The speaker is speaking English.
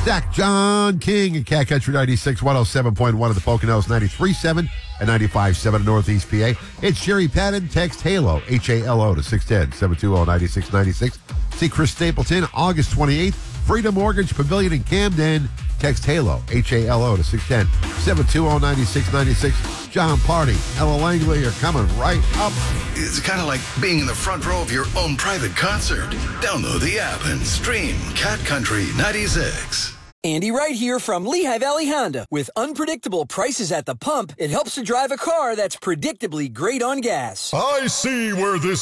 Zach John King at Cat Country 96, 107.1 at the Poconos, 93.7 and 95.7 in Northeast PA. It's Sherry Patton. Text HALO, HALO to 610-720-9696. See Chris Stapleton August 28th. Freedom Mortgage Pavilion in Camden. Text HALO, HALO to 610-720-9696. John Party, Ella Langley are coming right up. It's kind of like being in the front row of your own private concert. Download the app and stream Cat Country 96. Andy Wright here from Lehigh Valley Honda. With unpredictable prices at the pump, it helps to drive a car that's predictably great on gas. I see where this